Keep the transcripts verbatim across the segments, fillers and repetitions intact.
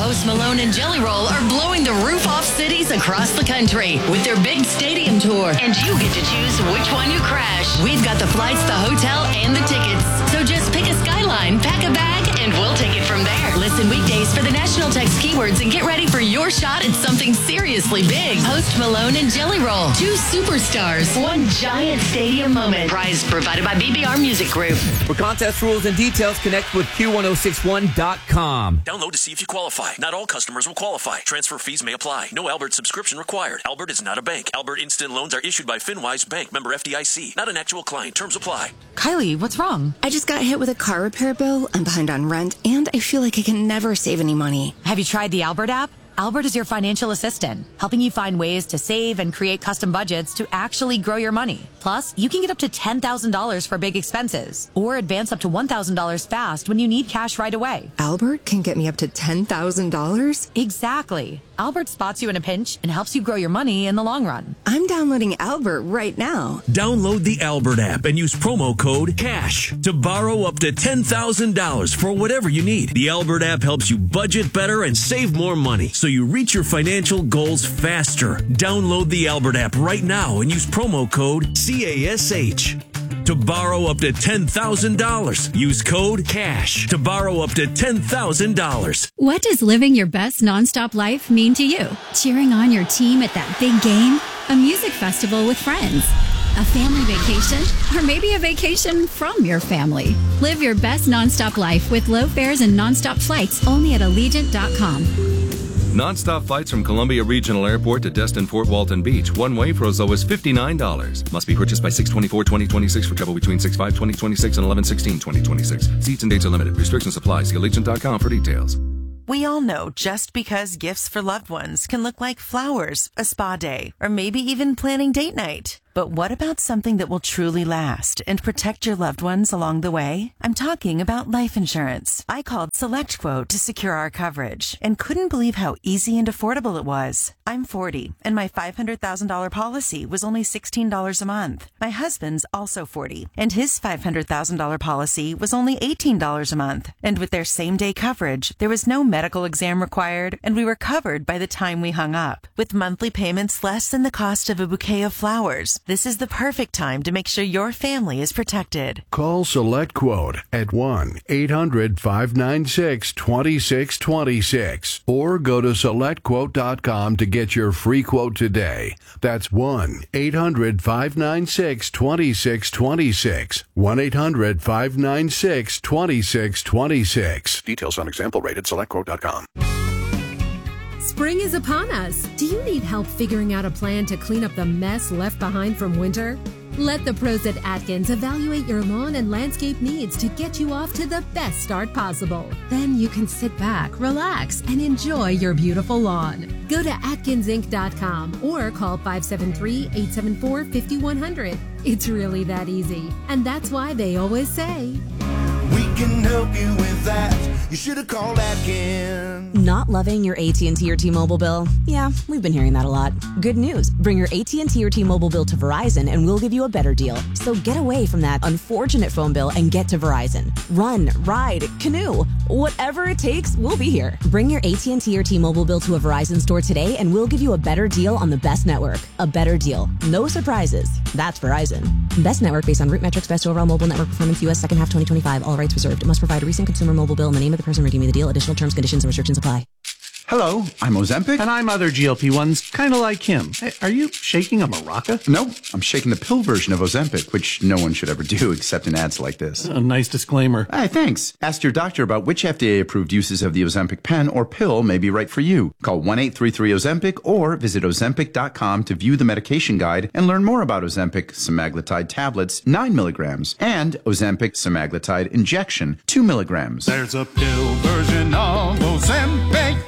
Post Malone and Jelly Roll are blowing the roof off cities across the country with their big stadium tour. And you get to choose which one you crash. We've got the flights, the hotel, and the tickets. So just pick a skyline, pack a bag, and we'll take it from there. Listen weekdays for the national text keywords and get ready for your shot at something seriously big. Post Malone and Jelly Roll. Two superstars. One giant stadium moment. Prize provided by B B R Music Group. For contest rules and details, connect with Q ten sixty-one dot com. Download to see if you qualify. Not all customers will qualify. Transfer fees may apply. No Albert subscription required. Albert is not a bank. Albert Instant Loans are issued by FinWise Bank, member F D I C. Not an actual client. Terms apply. Kylie, what's wrong? I just got hit with a car repair bill. I'm behind on rent, and I feel like I can never save any money. Have you tried the Albert app? Albert is your financial assistant, helping you find ways to save and create custom budgets to actually grow your money. Plus, you can get up to ten thousand dollars for big expenses or advance up to one thousand dollars fast when you need cash right away. Albert can get me up to ten thousand dollars? Exactly. Albert spots you in a pinch and helps you grow your money in the long run. I'm downloading Albert right now. Download the Albert app and use promo code CASH to borrow up to ten thousand dollars for whatever you need. The Albert app helps you budget better and save more money so you reach your financial goals faster. Download the Albert app right now and use promo code CASH to borrow up to ten thousand dollars. Use code CASH to borrow up to ten thousand dollars. What does living your best nonstop life mean to you? Cheering on your team at that big game? A music festival with friends? A family vacation? Or maybe a vacation from your family? Live your best nonstop life with low fares and nonstop flights only at Allegiant dot com. Non-stop flights from Columbia Regional Airport to Destin Fort Walton Beach. One way for as low as fifty-nine dollars. Must be purchased by six twenty-four twenty twenty-six for travel between six five twenty twenty-six and eleven sixteen twenty twenty-six. Seats and dates are limited. Restrictions apply. See Allegiant dot com for details. We all know just because gifts for loved ones can look like flowers, a spa day, or maybe even planning date night. But what about something that will truly last and protect your loved ones along the way? I'm talking about life insurance. I called SelectQuote to secure our coverage and couldn't believe how easy and affordable it was. I'm forty, and my five hundred thousand dollars policy was only sixteen dollars a month. My husband's also forty, and his five hundred thousand dollars policy was only eighteen dollars a month. And with their same-day coverage, there was no medical exam required, and we were covered by the time we hung up. With monthly payments less than the cost of a bouquet of flowers, this is the perfect time to make sure your family is protected. Call SelectQuote at one eight hundred five nine six two six two six or go to select quote dot com to get your free quote today. That's one eight hundred five nine six two six two six. one eight hundred five nine six two six two six. Details on example rate at select quote dot com. Spring is upon us. Do you need help figuring out a plan to clean up the mess left behind from winter? Let the pros at Atkins evaluate your lawn and landscape needs to get you off to the best start possible. Then you can sit back, relax, and enjoy your beautiful lawn. Go to atkins inc dot com or call five seven three, eight seven four, five one zero zero. It's really that easy. And that's why they always say, we can help you with that. You should have called Atkins. Not loving your A T and T or T-Mobile bill? Yeah, we've been hearing that a lot. Good news. Bring your A T and T or T-Mobile bill to Verizon and we'll give you a better deal. So get away from that unfortunate phone bill and get to Verizon. Run, ride, canoe. Whatever it takes, we'll be here. Bring your A T and T or T-Mobile bill to a Verizon store today and we'll give you a better deal on the best network. A better deal. No surprises. That's Verizon. Best network based on root metrics, best overall mobile network performance, U S second half twenty twenty-five. All rights reserved. It must provide a recent consumer mobile bill in the name of the person redeeming the deal. Additional terms, conditions, and restrictions apply. Hello, I'm Ozempic. And I'm other G L P ones, kind of like him. Hey, are you shaking a maraca? No, I'm shaking the pill version of Ozempic, which no one should ever do except in ads like this. A nice disclaimer. Hey, thanks. Ask your doctor about which F D A-approved uses of the Ozempic pen or pill may be right for you. Call one eight three three Ozempic or visit ozempic dot com to view the medication guide and learn more about Ozempic semaglutide tablets, nine milligrams, and Ozempic semaglutide injection, two milligrams. There's a pill version of Ozempic.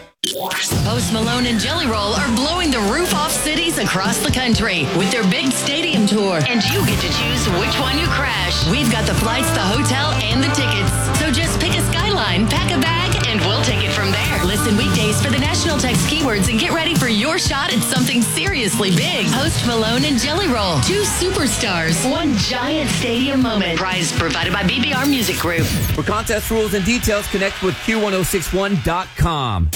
Post Malone and Jelly Roll are blowing the roof off cities across the country with their big stadium tour. And you get to choose which one you crash. We've got the flights, the hotel, and the tickets. So just pick a skyline, pack a bag, and we'll take it from there. Listen weekdays for the national text keywords and get ready for your shot at something seriously big. Post Malone and Jelly Roll. Two superstars. One giant stadium moment. Prize provided by B B R Music Group. For contest rules and details, connect with Q ten sixty-one dot com.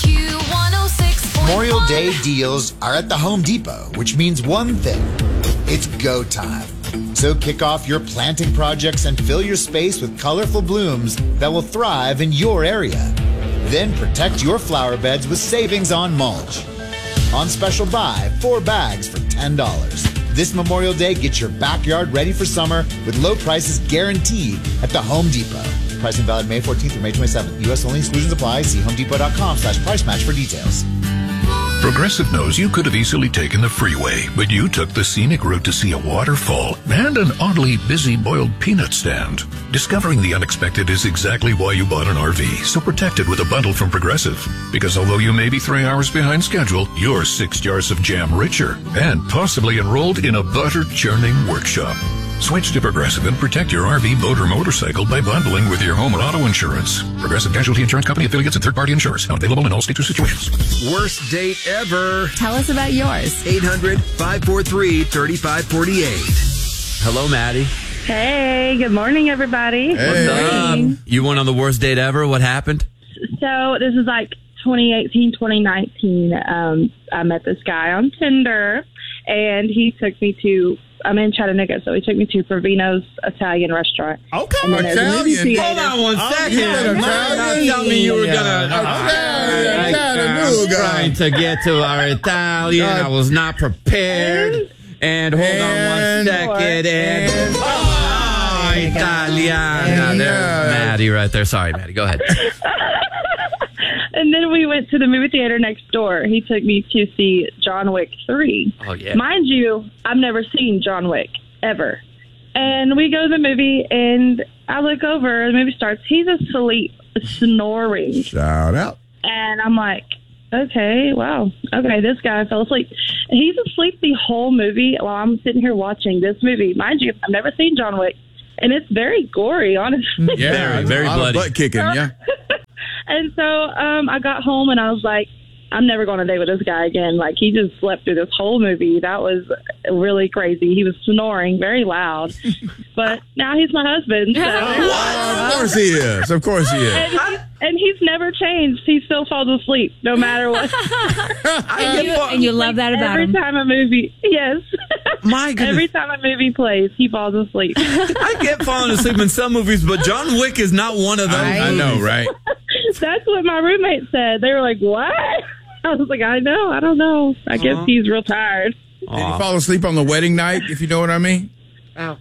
Q one oh six point one. Memorial Day deals are at the Home Depot, which means one thing. It's go time. So kick off your planting projects and fill your space with colorful blooms that will thrive in your area. Then protect your flower beds with savings on mulch. On special buy, four bags for ten dollars. This Memorial Day, get your backyard ready for summer with low prices guaranteed at the Home Depot. Pricing valid May fourteenth through May twenty-seventh. U S only, exclusions apply. See homedepot.com slash price match for details. Progressive knows you could have easily taken the freeway, but you took the scenic route to see a waterfall and an oddly busy boiled peanut stand. Discovering the unexpected is exactly why you bought an R V, so protect it with a bundle from Progressive. Because although you may be three hours behind schedule, you're six jars of jam richer and possibly enrolled in a butter-churning workshop. Switch to Progressive and protect your R V, boat, or motorcycle by bundling with your home and auto insurance. Progressive Casualty Insurance Company, affiliates, and third-party insurers. Not available in all states or situations. Worst date ever. Tell us about yours. eight hundred, five four three, three five four eight. Hello, Maddie. Hey, good morning, everybody. What's up? You went on the worst date ever? What happened? So this is like twenty eighteen, twenty nineteen. Um, I met this guy on Tinder, and he took me to, I'm in Chattanooga, so he took me to Provino's Italian restaurant. Okay. And then there's a movie Italian. theater. Hold on one Oh, second. you said Italian? Tell me you were Yeah. gonna. Italian, I'm Chattanooga. trying to get to our Italian. I was not prepared. And hold on one And- second. And oh, Italiana. There's Maddie right there. Sorry, Maddie. Go ahead. And then we went to the movie theater next door. He took me to see John Wick three. Oh, yeah. Mind you, I've never seen John Wick, ever. And we go to the movie, and I look over, the movie starts. He's asleep, snoring. Shout out. And I'm like, okay, wow. Okay, this guy fell asleep. And he's asleep the whole movie while I'm sitting here watching this movie. Mind you, I've never seen John Wick, and it's very gory, honestly. Yeah, Very, very a lot of bloody. butt kicking, yeah. And so um, I got home, and I was like, I'm never going to date with this guy again. Like, he just slept through this whole movie. That was really crazy. He was snoring very loud. But now he's my husband. So. Of course he is. Of course he is. And, he's, and he's never changed. He still falls asleep no matter what. And you, and you love that about Every him. time a movie, yes. My goodness. Every time a movie plays, he falls asleep. I get falling asleep in some movies, but John Wick is not one of those. I, I know, right? That's what my roommate said. They were like, what? I was like, I know. I don't know. I guess Uh-huh. he's real tired. Did you fall asleep on the wedding night, if you know what I mean? No.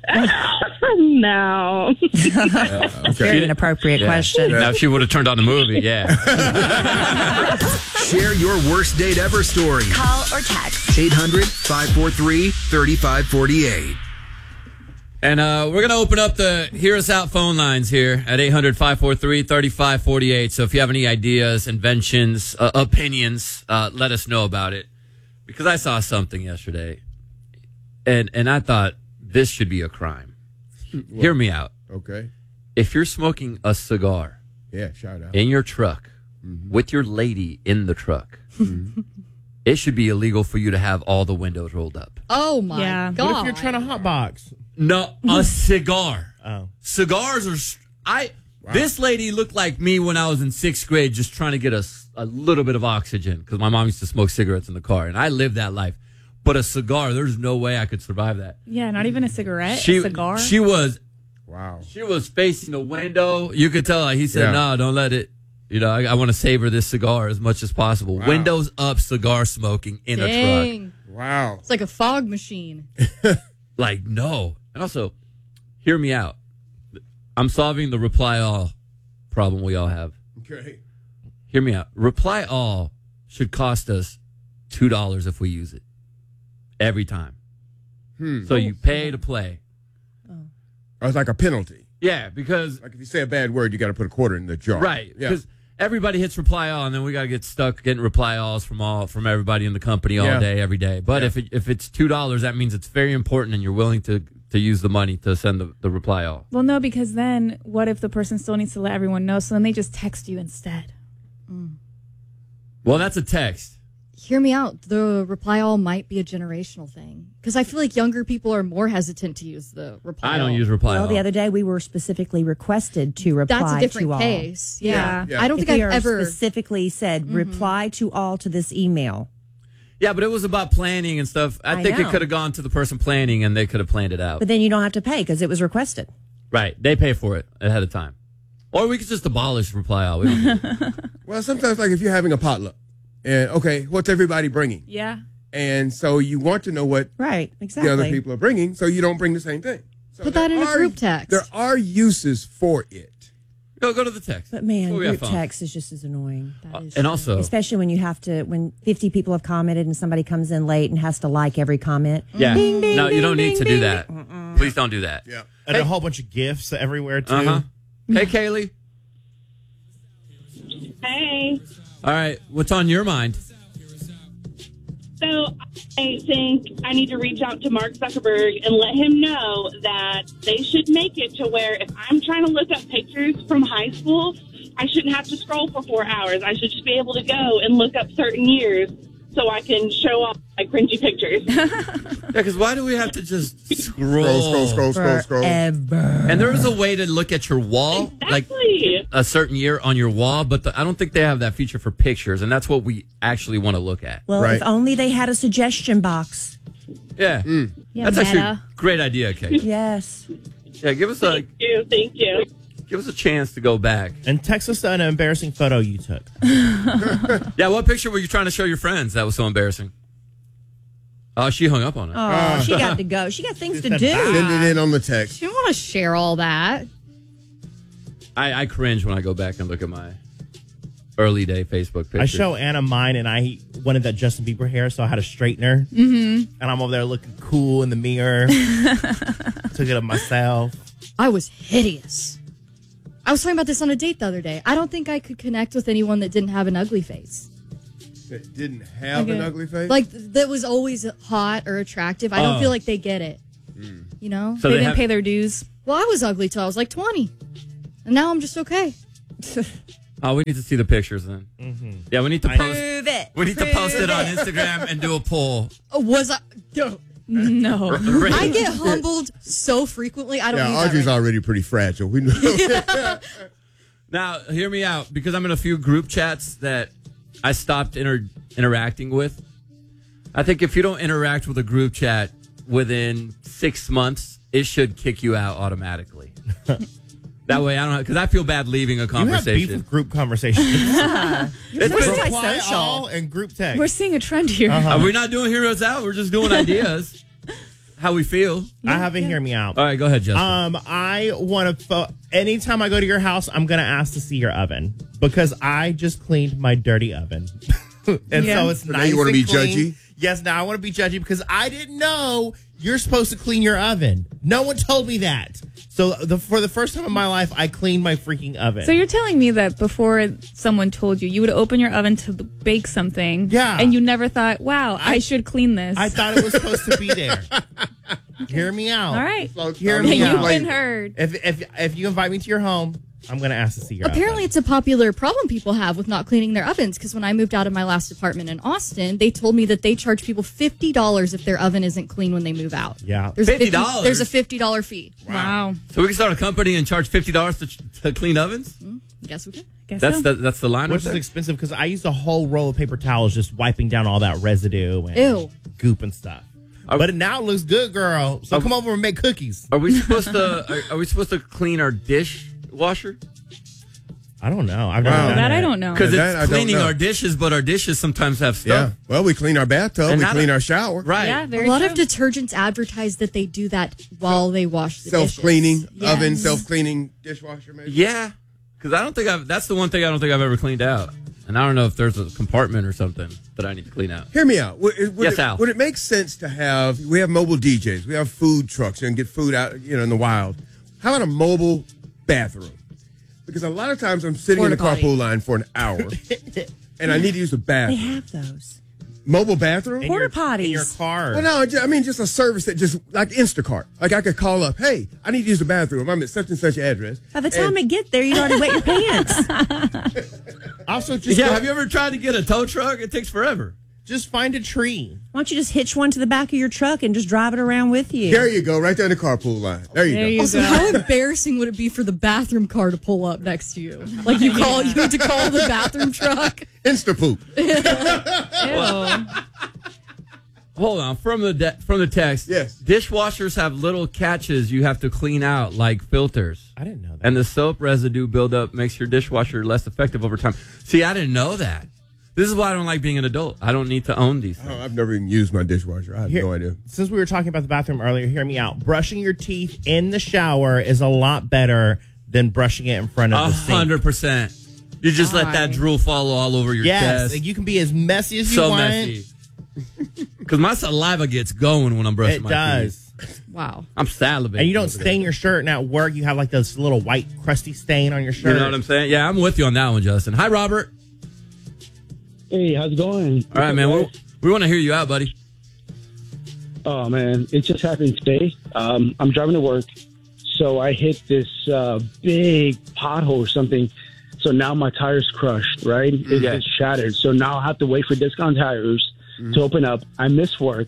Very inappropriate question. Now, if she would have turned on the movie, yeah. Share your worst date ever story. Call or text. eight hundred, five four three, three five four eight. And uh, we're going to open up the Hear Us Out phone lines here at eight hundred, five four three, three five four eight. So if you have any ideas, inventions, uh, opinions, uh, let us know about it. Because I saw something yesterday, and, and I thought this should be a crime. Hear me out. Okay. If you're smoking a cigar Yeah, shout out. in your truck with your lady in the truck, it should be illegal for you to have all the windows rolled up. Oh my What if god! you're trying to hotbox? No, a cigar. Oh. Cigars are. s- I. This lady looked like me when I was in sixth grade, just trying to get a, s- a little bit of oxygen because my mom used to smoke cigarettes in the car, and I lived that life. But a cigar, there's no way I could survive that. Yeah, not even a cigarette, She, a cigar. she was. Wow. She was facing the window. You could tell. Like, he said, Yeah. "No, don't let it." You know, I, I want to savor this cigar as much as possible. Wow. Windows up, cigar smoking in a truck. Dang. Wow. It's like a fog machine. Like, no. And also, hear me out. I'm solving the reply all problem we all have. Okay. Hear me out. Reply all should cost us two dollars if we use it every time. Hmm. So you pay to play. Oh, it's like a penalty. Yeah, because Like if you say a bad word, you got to put a quarter in the jar. right, Yeah. because everybody hits reply all, and then we got to get stuck getting reply alls from all from everybody in the company all Yeah. day, every day. But Yeah. if it, if it's two dollars, that means it's very important, and you're willing to to use the money to send the, the reply all. well, no, because then what if the person still needs to let everyone know? So then they just text you instead. Well, that's a text. hear me out. The reply all might be a generational thing. Because I feel like younger people are more hesitant to use the reply all. I don't use reply Well, all. the other day we were specifically requested to reply That's a different to all. case. Yeah. Yeah. Yeah. I don't If think we I've are ever- specifically said reply to all to this email. Yeah, but it was about planning and stuff. I, I think know. it could have gone to the person planning and they could have planned it out. But then you don't have to pay because it was requested. Right. They pay for it ahead of time. Or we could just abolish reply all. We don't need it. Well, sometimes, like if you're having a potluck, and okay, what's everybody bringing? Yeah. And so you want to know what right, the other people are bringing, so you don't bring the same thing. So Put that in there a are- group text. There are uses for it. Go go to the text. But man, Before we have group fun. text is just as annoying. Uh, and also, Especially when you have to, when fifty people have commented and somebody comes in late and has to like every comment. yeah. Ding, ding, no, you ding, don't need ding, to do ding, that. ding. Please don't do that. Yeah. And a whole bunch of gifts everywhere, too. Uh-huh. Hey, Kaylee. Hey. All right. What's on your mind? So I think I need to reach out to Mark Zuckerberg and let him know that they should make it to where if I'm trying to look up pictures from high school, I shouldn't have to scroll for four hours. I should just be able to go and look up certain years so I can show off my cringy pictures. Yeah, because why do we have to just scroll? Scroll, scroll, scroll, scroll, scroll. Forever. And there is a way to look at your wall, like Exactly. a certain year on your wall, but the, I don't think they have that feature for pictures, and that's what we actually want to look at. Well, Right. if only they had a suggestion box. Yeah. Yeah, That's actually meta. a great idea, Kate. Yes. Yeah, give us a Thank you. Thank you. give us a chance to go back. And text us an embarrassing photo you took. Yeah, what picture were you trying to show your friends that was so embarrassing? Oh, she hung up on it. Oh, she got to go. She got things to do. Send it in on the text. You don't want to share all that. I, I cringe when I go back and look at my early day Facebook pictures. I show Anna mine, and I wanted that Justin Bieber hair, so I had a straightener. Mm-hmm. And I'm over there looking cool in the mirror. Took it of myself. I was hideous. I was talking about this on a date the other day. I don't think I could connect with anyone that didn't have an ugly face. That didn't have Like an a- ugly face? Like, that was always hot or attractive. I don't Oh. feel like they get it. You know? So they, they didn't have- pay their dues. Well, I was ugly till I was like twenty. And now I'm just okay. Oh, we need to see the pictures then. Mm-hmm. Yeah, we need to I- post. Prove it. We need to Prove post it on Instagram and do a poll. Uh, Was I... No. No. I get humbled so frequently. I don't Yeah, need that Audrey's right already pretty fragile. We know. Now, hear me out, because I'm in a few group chats that I stopped inter- interacting with. I think if you don't interact with a group chat within six months, it should kick you out automatically. That way, I don't because I feel bad leaving a You have beef conversation. with group conversations. It's We're been- Reply social. all and group text. We're seeing a trend here. Uh-huh. Are we not doing heroes out? We're just doing ideas. How we feel. I have it. Hear me out. All right, go ahead, Justin. Um, I want to. Fo- anytime I go to your house, I'm gonna ask to see your oven because I just cleaned my dirty oven, and Yeah. so it's So now nice. you wanna and be clean. judgy? Yes, now I want to be judgy because I didn't know you're supposed to clean your oven. No one told me that. So the, for the first time in my life, I cleaned my freaking oven. So you're telling me that before someone told you, you would open your oven to bake something, Yeah. and you never thought, "Wow, I, should clean this." I thought it was supposed to be there. Hear me out. All right. Hear I'm me You've out. been heard. If if if you invite me to your home, I'm gonna ask to see your Apparently, oven. it's a popular problem people have with not cleaning their ovens. Because when I moved out of my last apartment in Austin, they told me that they charge people fifty dollars if their oven isn't clean when they move out. Yeah. There's a fifty dollars? There's a fifty dollars fee. Wow. So we can start a company and charge fifty dollars to, to clean ovens? Guess we could. Guess That's so. the that's the line. Which right is there? expensive because I used a whole roll of paper towels just wiping down all that residue and Ew. goop and stuff. But now it looks good, girl. So Are- come over and make cookies. Are we supposed to? Are, are we supposed to clean our dishwasher? I don't know. I've Wow. never done that it. I don't know. Because That I it's don't cleaning know. our dishes, but our dishes sometimes have Yeah. stuff. Well, we clean our bathtub. And We not clean a- our shower. Right. Yeah, A very lot true. of detergents advertise that they do that while they wash the dishes. Self-cleaning Yes. oven, self-cleaning dishwasher, maybe. Yeah. Because I don't think I've. That's the one thing I don't think I've ever cleaned out. And I don't know if there's a compartment or something that I need to clean out. Hear me out. Would, it- would Yes, it, Al. Would it make sense to have? We have mobile D Js. We have food trucks and get food out, you know, in the wild. How about a mobile bathroom? Because a lot of times I'm sitting in the Porta potty. carpool line for an hour, and I need to use the They bathroom. have those. Mobile bathroom? In Porta your- potties. in your car. Well, no, ju- I mean just a service that just like Instacart. Like I could call up, hey, I need to use the bathroom. I'm at such and such address. By the time And- it get there, you already wet your pants. Also, just Yeah. go- Have you ever tried to get a tow truck? It takes forever. Just find a tree. Why don't you just hitch one to the back of your truck and just drive it around with you? There you go, right there in the carpool line. There you there go. You also, go. How embarrassing would it be for the bathroom car to pull up next to you? Like you call, you need to call the bathroom truck. Insta poop. Hold on, from the de- from the text. Yes. Dishwashers have little catches you have to clean out, like filters. I didn't know that. And the soap residue buildup makes your dishwasher less effective over time. See, I didn't know that. This is why I don't like being an adult. I don't need to own these things. Oh, I've never even used my dishwasher. I have Here, no idea. Since we were talking about the bathroom earlier, hear me out. Brushing your teeth in the shower is a lot better than brushing it in front of A the sink. hundred percent. You just let that drool fall all over your yes, chest. Like you can be as messy as you so want. messy. Because my saliva gets going when I'm brushing It my does. teeth. Wow. I'm salivating. And you don't stain your shirt, and at work you have like this little white crusty stain on your shirt. You know what I'm saying? Yeah, I'm with you on that one, Justin. Hi, Robert. Hey, how's it going? All right, man. We, we want to hear you out, buddy. Oh, man. It just happened today. Um, I'm driving to work, so I hit this uh, big pothole or something. So now my tire's crushed, right? It's Yeah. just shattered. So now I have to wait for Discount Tires to open up. I miss work.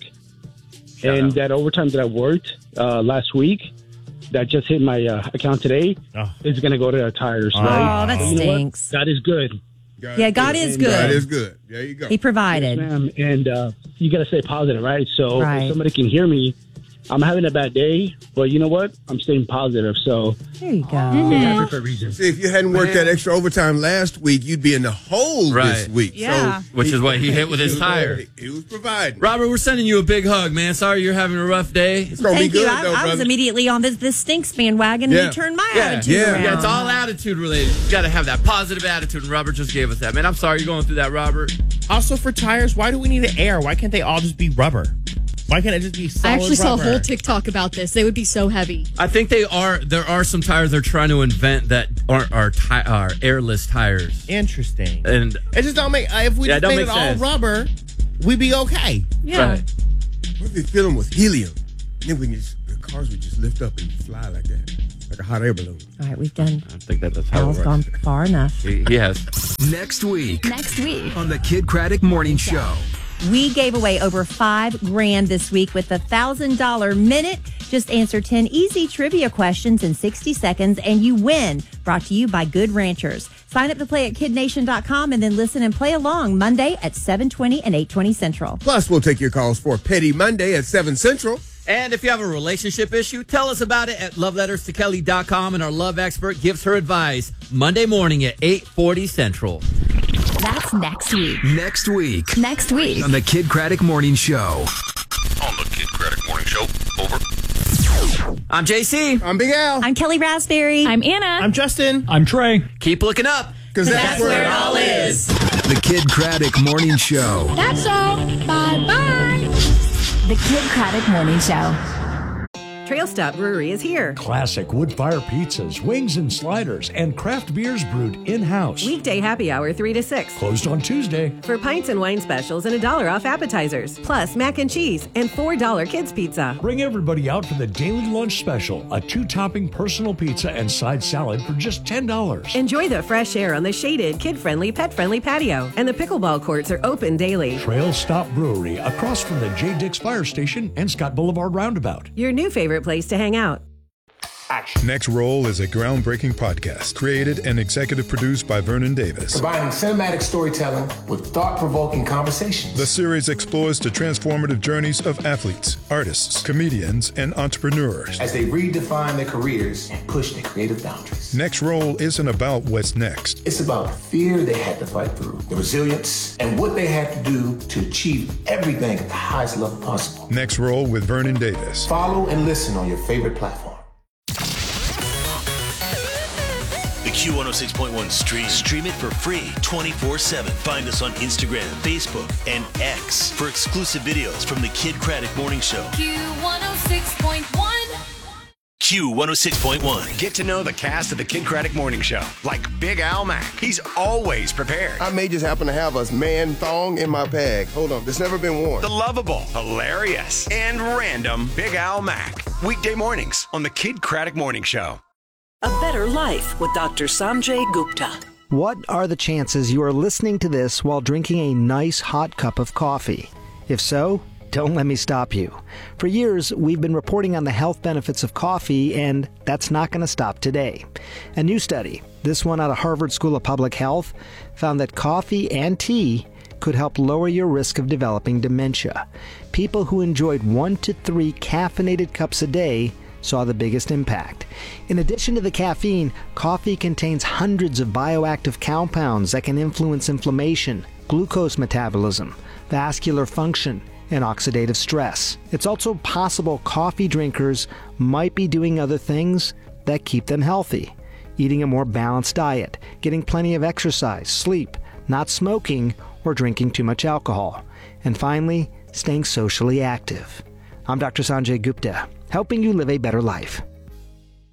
Shout and out. that overtime that I worked uh, last week, that just hit my uh, account today, Oh. is going to go to the tires, Oh, right? that But you know what? stinks. God is good. God Yeah, God is And, uh, good. God is good. There you go. He provided. Yes, ma'am. And uh, you got to stay positive, right? So Right. if somebody can hear me, I'm having a bad day, but you know what? I'm staying positive. So There you go. stay happy for a reason. See, if you hadn't worked that extra overtime last week, you'd be in the hole Right. this week. Yeah. So Which is what he hit with his was- tire. He was providing. Robert, we're sending you a big hug, man. Sorry you're having a rough day. It's gonna Thank be you. good, I, though, I was brother. immediately on this, this stinks bandwagon, Yeah. and he turned my Yeah. attitude Yeah. around. Yeah, it's all attitude related. You got to have that positive attitude, and Robert just gave us that. Man, I'm sorry you're going through that, Robert. Also, for tires, why do we need an air? Why can't they all just be rubber? Why can't it just be solid I actually saw a rubber? whole TikTok about this. They would be so heavy. I think they are. There are some tires they're trying to invent that aren't are, ti- are airless tires. Interesting. And It just don't make. If we Yeah, it just don't made make it sense. all rubber, we'd be okay. Yeah. Right. What if we fill them with helium? And then we can just, the cars would just lift up and fly like that, like a hot air balloon. All right, we've done. I think that that's how Al's it gone works. far enough. He, he has. Next week Next week. on the Kid Craddock Morning Show. We gave away over five grand this week with a thousand dollar minute. Just answer ten easy trivia questions in sixty seconds and you win. Brought to you by Good Ranchers. Sign up to play at kid nation dot com and then listen and play along Monday at seven twenty and eight twenty Central. Plus, we'll take your calls for Petty Monday at seven Central. And if you have a relationship issue, tell us about it at love letters to kelly dot com, and our love expert gives her advice Monday morning at eight forty Central. That's next week. Next week Next week. on the Kid Craddock Morning Show. On the Kid Craddock Morning Show. Over. I'm J C. I'm Big Al. I'm Kelly Raspberry. I'm Anna. I'm Justin. I'm Trey. Keep looking up. Because that's, where it all is. The Kid Craddock Morning Show. That's all. Bye bye. The Kid Craddock Morning Show. Trail Stop Brewery is here. Classic wood fire pizzas, wings and sliders, and craft beers brewed in-house. Weekday happy hour three to six. Closed on Tuesday. For pints and wine specials and a dollar off appetizers. Plus mac and cheese and four dollar kids pizza. Bring everybody out for the daily lunch special, a two-topping personal pizza and side salad for just ten dollars. Enjoy the fresh air on the shaded, kid-friendly, pet-friendly patio. And the pickleball courts are open daily. Trail Stop Brewery, across from the J. Dix Fire Station and Scott Boulevard Roundabout. Your new favorite place to hang out. Next Roll is a groundbreaking podcast created and executive produced by Vernon Davis. Combining cinematic storytelling with thought-provoking conversations. The series explores the transformative journeys of athletes, artists, comedians, and entrepreneurs as they redefine their careers and push their creative boundaries. Next Roll isn't about what's next. It's about the fear they had to fight through, the resilience, and what they had to do to achieve everything at the highest level possible. Next Roll with Vernon Davis. Follow and listen on your favorite platform. The Q one oh six point one stream. Stream it for free twenty-four seven. Find us on Instagram, Facebook, and X for exclusive videos from the Kid Craddock Morning Show. Q one oh six point one. Q one oh six point one. Get to know the cast of the Kid Craddock Morning Show, like Big Al Mack. He's always prepared. I may just happen to have a man thong in my bag. Hold on, it's never been worn. The lovable, hilarious, and random Big Al Mack. Weekday mornings on the Kid Craddock Morning Show. A Better Life with Doctor Sanjay Gupta. What are the chances you are listening to this while drinking a nice hot cup of coffee? If so, don't let me stop you. For years, we've been reporting on the health benefits of coffee, and that's not going to stop today. A new study, this one out of Harvard School of Public Health, found that coffee and tea could help lower your risk of developing dementia. People who enjoyed one to three caffeinated cups a day saw the biggest impact. In addition to the caffeine, coffee contains hundreds of bioactive compounds that can influence inflammation, glucose metabolism, vascular function, and oxidative stress. It's also possible coffee drinkers might be doing other things that keep them healthy. Eating a more balanced diet, getting plenty of exercise, sleep, not smoking, or drinking too much alcohol. And finally, staying socially active. I'm Doctor Sanjay Gupta, helping you live a better life.